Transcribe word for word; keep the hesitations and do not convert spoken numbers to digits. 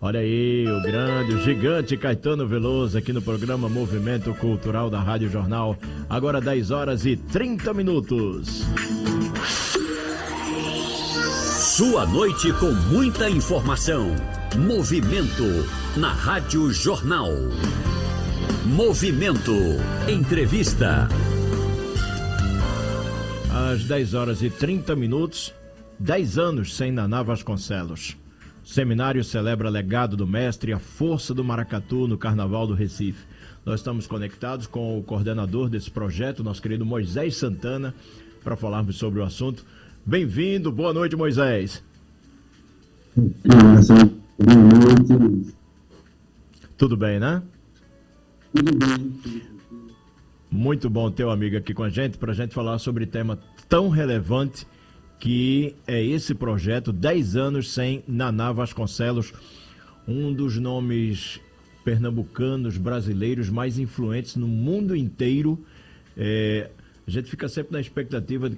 Olha aí, o grande, o gigante Caetano Veloso aqui no programa Movimento Cultural da Rádio Jornal. Agora dez horas e trinta minutos. Sua noite com muita informação. Movimento na Rádio Jornal. Movimento Entrevista. Às dez horas e trinta minutos, dez anos sem Naná Vasconcelos. Seminário celebra legado do mestre e a força do maracatu no Carnaval do Recife. Nós estamos conectados com o coordenador desse projeto, nosso querido Moisés Santana, para falarmos sobre o assunto. Bem-vindo, boa noite, Moisés. Boa noite. Tudo bem, né? Tudo bem. Muito bom ter um amigo aqui com a gente, para a gente falar sobre tema tão relevante que é esse projeto, dez anos sem Naná Vasconcelos, um dos nomes pernambucanos, brasileiros mais influentes no mundo inteiro. É, a gente fica sempre na expectativa de